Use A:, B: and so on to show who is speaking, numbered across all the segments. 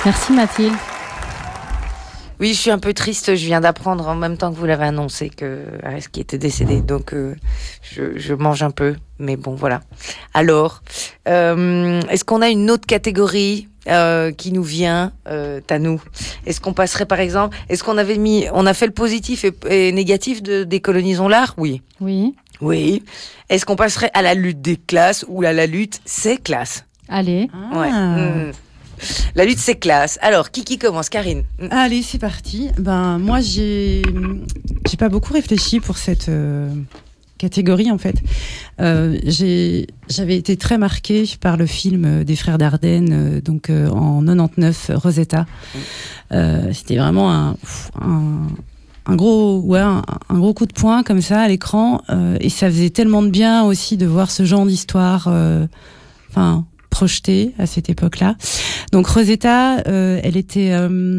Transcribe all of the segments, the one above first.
A: Merci Mathilde.
B: Oui, je suis un peu triste. Je viens d'apprendre en même temps que vous l'avez annoncé que Areski était décédé. Donc, je mange un peu. Mais bon, voilà. Alors, est-ce qu'on a une autre catégorie qui nous vient, Tanou? Est-ce qu'on passerait, par exemple, on a fait le positif et négatif de Décolonisons l'art? Oui.
A: Oui.
B: Oui. Est-ce qu'on passerait à la lutte des classes ou à la lutte c'est classe?
A: Allez.
B: Ouais. La lutte c'est classe. Alors, qui commence? Karine.
C: Allez, c'est parti. Moi, j'ai pas beaucoup réfléchi pour cette catégorie, en fait. J'avais été très marquée par le film des frères Dardenne, donc en 99, Rosetta. C'était vraiment un gros coup de poing comme ça à l'écran, et ça faisait tellement de bien aussi de voir ce genre d'histoire projetée à cette époque-là. Donc Rosetta, elle était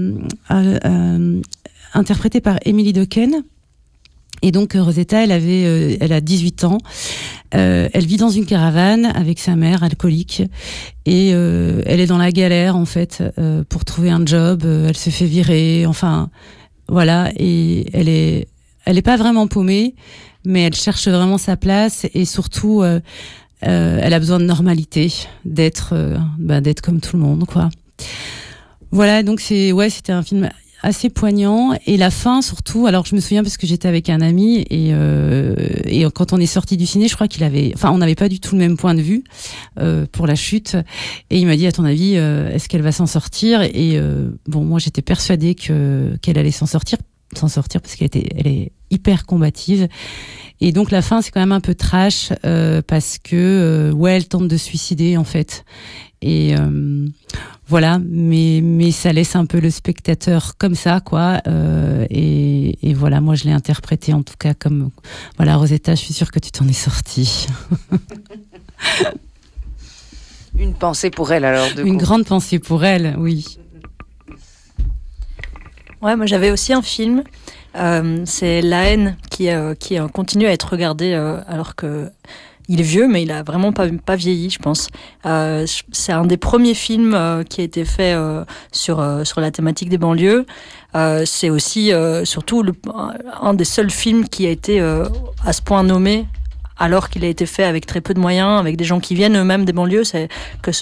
C: interprétée par Emily Dequesne. Et donc Rosetta, elle a 18 ans. Elle vit dans une caravane avec sa mère alcoolique et elle est dans la galère en fait pour trouver un job. Elle se fait virer. Enfin voilà, et elle est pas vraiment paumée, mais elle cherche vraiment sa place et surtout elle a besoin de normalité, d'être comme tout le monde, quoi. Voilà, donc c'était un film assez poignant, et la fin surtout. Alors je me souviens parce que j'étais avec un ami et quand on est sorti du ciné, je crois on n'avait pas du tout le même point de vue pour la chute, et il m'a dit, à ton avis, est-ce qu'elle va s'en sortir? Et moi j'étais persuadée qu'elle allait s'en sortir parce elle est hyper combative. Et donc la fin, c'est quand même un peu trash parce que elle tente de se suicider en fait. Et voilà, mais ça laisse un peu le spectateur comme ça, quoi. Et voilà, moi je l'ai interprété en tout cas comme voilà, Rosetta. Je suis sûre que tu t'en es sortie.
B: Une pensée pour elle alors.
C: Une grande pensée pour elle, oui.
D: Ouais, moi j'avais aussi un film. C'est La haine qui continue à être regardé alors que il est vieux, mais il a vraiment pas vieilli, je pense. C'est un des premiers films qui a été fait sur la thématique des banlieues. C'est aussi surtout un des seuls films qui a été à ce point nommé, alors qu'il a été fait avec très peu de moyens, avec des gens qui viennent eux-mêmes des banlieues. C'est que